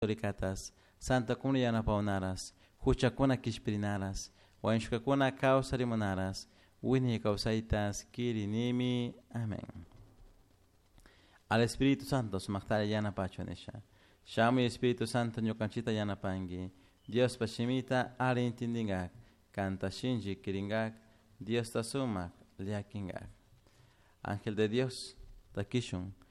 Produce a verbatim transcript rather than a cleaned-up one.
Ricatas, Santa Kuna Yanapaunaras, Huchakuna Kishpirinaras, Wanshkakuna Kausarimunaras, Winnie Causaitas, Kirinimi. Amén. Al Espíritu Santo, su Magtala Yanapachonesha. Shamu y Espíritu Santo, Nyokanchita Yanapangi. Dios Pachimita, Arintindingak, Canta Shinji Kiringak, Dios Tasumak, Liakingak. Ángel de Dios, Takishun.